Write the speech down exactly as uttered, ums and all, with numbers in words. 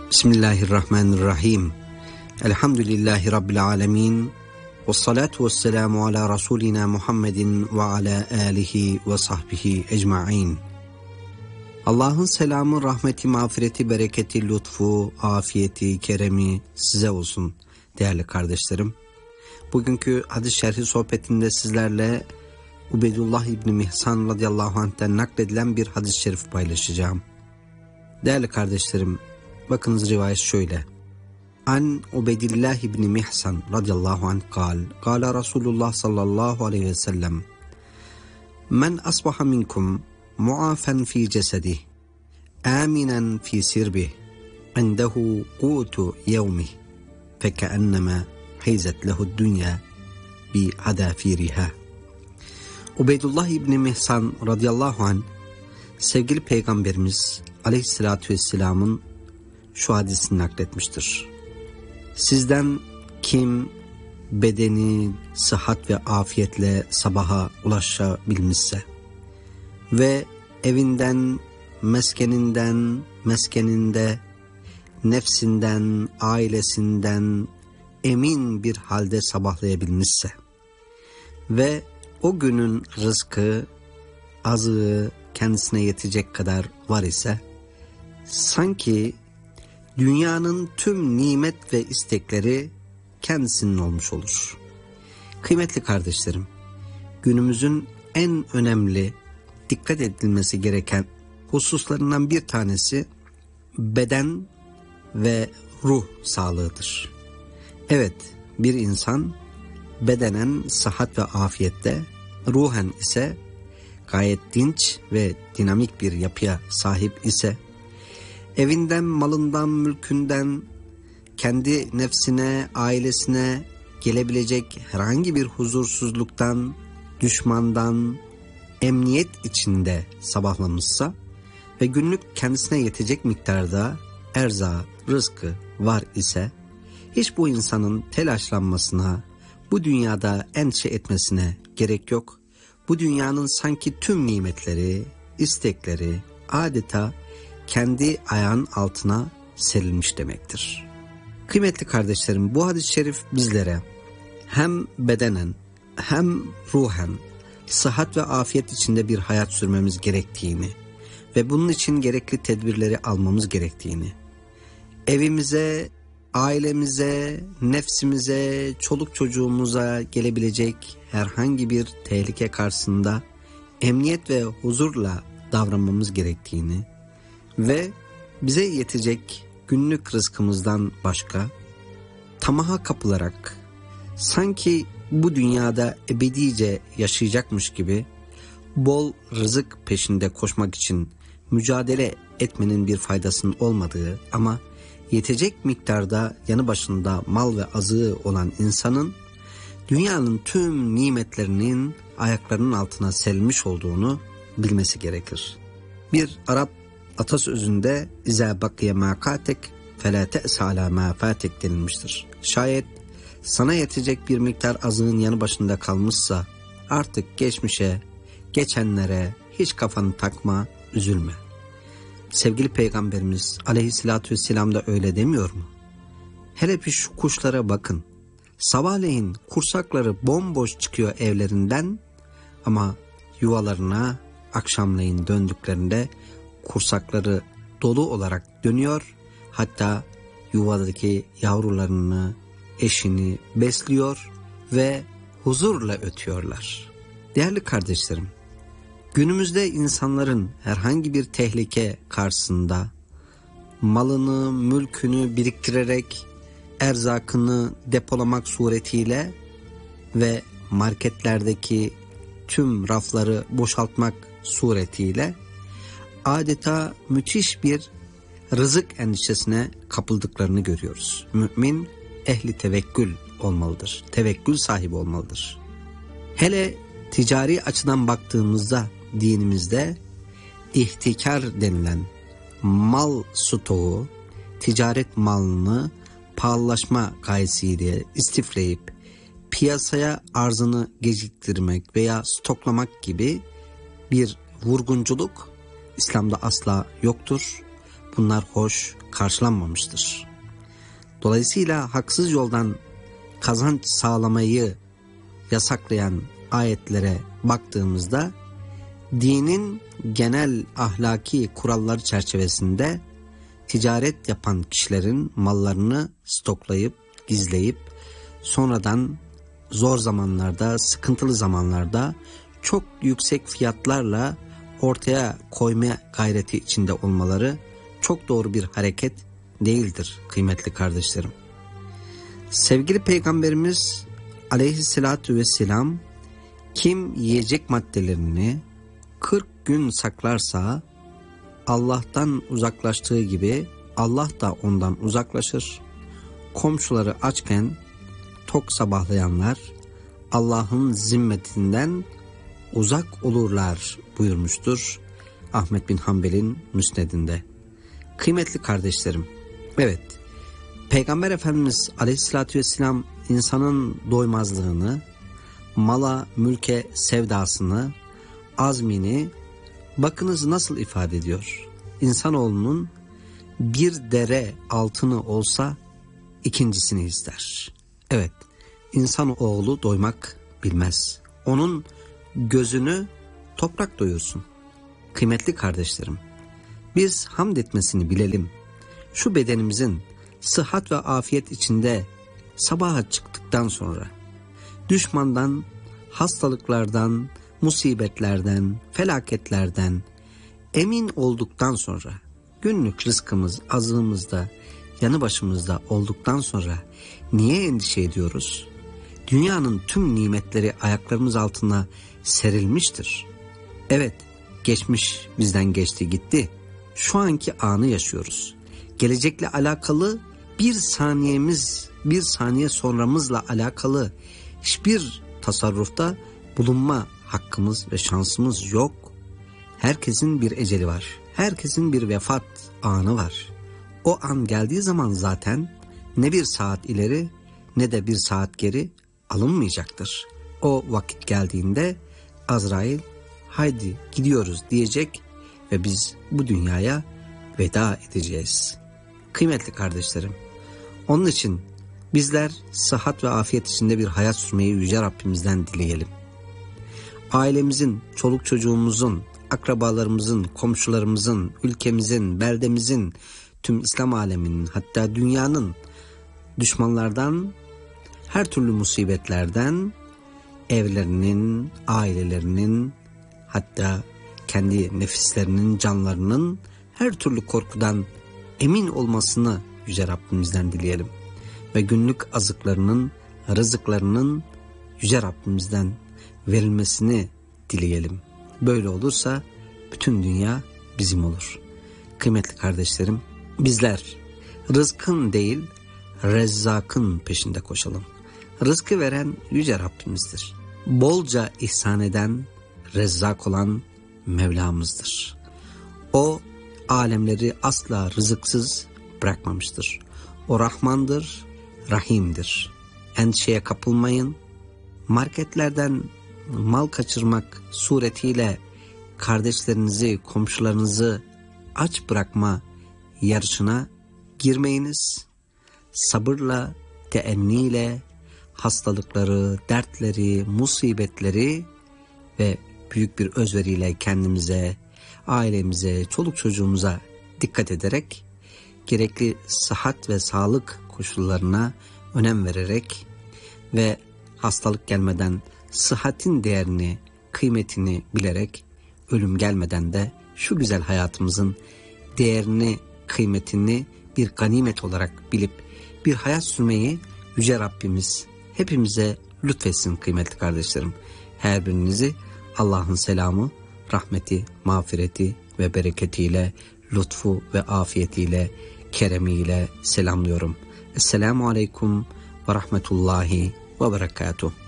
Bismillahirrahmanirrahim. Elhamdülillahi Rabbil alemin. Vessalatu vesselamu ala Resulina Muhammedin ve ala alihi ve sahbihi ecma'in. Allah'ın selamı, rahmeti, mağfireti, bereketi, lütfu, afiyeti, keremi size olsun değerli kardeşlerim. Bugünkü hadis şerhi sohbetinde sizlerle Ubeydullah İbni Mihsan radıyallahu anh'ten nakledilen bir hadis-i şerif paylaşacağım. Değerli kardeşlerim, bakınız rivayet şöyle. An Ubeydillah İbni Mihsan radıyallahu anh kal, kâle Resulullah sallallahu aleyhi ve sellem, men asbaha minkum muafen fi cesedih, aminen fi sirbih, indehu qutu yevmih, fekeennemâ hizet lehu dünya bi hadafiriha. Ubeydullah İbni Mihsan radıyallahu anh, sevgili Peygamberimiz aleyhissalatü vesselamın şu hadisini nakletmiştir. Sizden kim bedeni sıhhat ve afiyetle sabaha ulaşabilmişse ve evinden, meskeninden, meskeninde, nefsinden, ailesinden emin bir halde sabahlayabilmişse ve o günün rızkı, azığı kendisine yetecek kadar var ise, sanki dünyanın tüm nimet ve istekleri kendisinin olmuş olur. Kıymetli kardeşlerim, günümüzün en önemli dikkat edilmesi gereken hususlarından bir tanesi beden ve ruh sağlığıdır. Evet, bir insan bedenen sıhhat ve afiyette, ruhen ise gayet dinç ve dinamik bir yapıya sahip ise, evinden, malından, mülkünden, kendi nefsine, ailesine gelebilecek herhangi bir huzursuzluktan, düşmandan, emniyet içinde sabahlamışsa ve günlük kendisine yetecek miktarda erza, rızkı var ise, hiç bu insanın telaşlanmasına, bu dünyada endişe etmesine gerek yok. Bu dünyanın sanki tüm nimetleri, istekleri adeta kendi ayağın altına serilmiş demektir. Kıymetli kardeşlerim, bu hadis-i şerif bizlere hem bedenen hem ruhen sıhhat ve afiyet içinde bir hayat sürmemiz gerektiğini ve bunun için gerekli tedbirleri almamız gerektiğini, evimize, ailemize, nefsimize, çoluk çocuğumuza gelebilecek herhangi bir tehlike karşısında emniyet ve huzurla davranmamız gerektiğini ve bize yetecek günlük rızkımızdan başka tamaha kapılarak sanki bu dünyada ebedice yaşayacakmış gibi bol rızık peşinde koşmak için mücadele etmenin bir faydasının olmadığı ama yetecek miktarda yanı başında mal ve azığı olan insanın dünyanın tüm nimetlerinin ayaklarının altına serilmiş olduğunu bilmesi gerekir. Bir Arap atasözünde "İzâ bakiye mâ kâtek felâ te'se alâ mâ fâtek" denilmiştir. Şayet sana yetecek bir miktar azığın yanı başında kalmışsa artık geçmişe, geçenlere hiç kafanı takma, üzülme. Sevgili Peygamberimiz aleyhissalatü vesselam da öyle demiyor mu? Hele bir şu kuşlara bakın. Sabahleyin kursakları bomboş çıkıyor evlerinden ama yuvalarına akşamleyin döndüklerinde kursakları dolu olarak dönüyor. Hatta yuvadaki yavrularını, eşini besliyor ve huzurla ötüyorlar. Değerli kardeşlerim, günümüzde insanların herhangi bir tehlike karşısında malını, mülkünü biriktirerek erzakını depolamak suretiyle ve marketlerdeki tüm rafları boşaltmak suretiyle adeta müthiş bir rızık endişesine kapıldıklarını görüyoruz. Mümin ehli tevekkül olmalıdır. Tevekkül sahibi olmalıdır. Hele ticari açıdan baktığımızda dinimizde ihtikar denilen mal stoğu, ticaret malını pahalılaşma gayesiyle istifleyip piyasaya arzını geciktirmek veya stoklamak gibi bir vurgunculuk İslam'da asla yoktur. bunlar hoş karşılanmamıştır. Dolayısıyla haksız yoldan kazanç sağlamayı yasaklayan ayetlere baktığımızda dinin genel ahlaki kuralları çerçevesinde ticaret yapan kişilerin mallarını stoklayıp, gizleyip sonradan zor zamanlarda, sıkıntılı zamanlarda çok yüksek fiyatlarla ortaya koyma gayreti içinde olmaları çok doğru bir hareket değildir kıymetli kardeşlerim. Sevgili Peygamberimiz Aleyhisselatü Vesselam kim yiyecek maddelerini kırk gün saklarsa Allah'tan uzaklaştığı gibi Allah da ondan uzaklaşır. Komşuları açken tok sabahlayanlar Allah'ın zimmetinden uzak olurlar buyurmuştur Ahmet bin Hanbel'in müsnedinde. Kıymetli kardeşlerim, evet, Peygamber Efendimiz Aleyhisselatü Vesselam insanın doymazlığını, mala mülke sevdasını, azmini bakınız nasıl ifade ediyor. İnsanoğlunun bir dere altını olsa ikincisini ister. Evet, insanoğlu doymak bilmez. Onun gözünü toprak doyursun. Kıymetli kardeşlerim, biz hamd etmesini bilelim. Şu bedenimizin sıhhat ve afiyet içinde sabaha çıktıktan sonra düşmandan, hastalıklardan, musibetlerden, felaketlerden emin olduktan sonra, günlük rızkımız azığımızda, yanı başımızda olduktan sonra niye endişe ediyoruz? Dünyanın tüm nimetleri ayaklarımız altına serilmiştir. Evet, geçmiş bizden geçti gitti. Şu anki anı yaşıyoruz. Gelecekle alakalı bir saniyemiz, bir saniye sonramızla alakalı hiçbir tasarrufta bulunma hakkımız ve şansımız yok. Herkesin bir eceli var. Herkesin bir vefat anı var. O an geldiği zaman zaten ne bir saat ileri ne de bir saat geri alınmayacaktır. O vakit geldiğinde Azrail haydi gidiyoruz diyecek ve biz bu dünyaya veda edeceğiz. Kıymetli kardeşlerim, onun için bizler sıhhat ve afiyet içinde bir hayat sürmeyi Yüce Rabbimizden dileyelim. Ailemizin, çoluk çocuğumuzun, akrabalarımızın, komşularımızın, ülkemizin, beldemizin, tüm İslam aleminin, hatta dünyanın düşmanlardan, her türlü musibetlerden, evlerinin, ailelerinin, hatta kendi nefislerinin, canlarının her türlü korkudan emin olmasını Yüce Rabbimizden dileyelim. Ve günlük azıklarının, rızıklarının Yüce Rabbimizden verilmesini dileyelim. Böyle olursa bütün dünya bizim olur. Kıymetli kardeşlerim, bizler rızkın değil, Rezzak'ın peşinde koşalım. Rızkı veren Yüce Rabbimizdir. Bolca ihsan eden, Rezzak olan Mevlamızdır. O alemleri asla rızıksız bırakmamıştır. O Rahmandır, Rahim'dir. Endişeye kapılmayın. Marketlerden mal kaçırmak suretiyle kardeşlerinizi, komşularınızı aç bırakma yarışına girmeyiniz. Sabırla, teenniyle hastalıkları, dertleri, musibetleri ve büyük bir özveriyle kendimize, ailemize, çoluk çocuğumuza dikkat ederek gerekli sıhhat ve sağlık koşullarına önem vererek ve hastalık gelmeden sıhhatin değerini, kıymetini bilerek ölüm gelmeden de şu güzel hayatımızın değerini, kıymetini bir ganimet olarak bilip bir hayat sürmeyi Yüce Rabbimiz hepimize lütfetsin kıymetli kardeşlerim. Her birinizi Allah'ın selamı, rahmeti, mağfireti ve bereketiyle, lütfu ve afiyetiyle, keremiyle selamlıyorum. Esselamu Aleyküm ve Rahmetullahi ve Berekatuhu.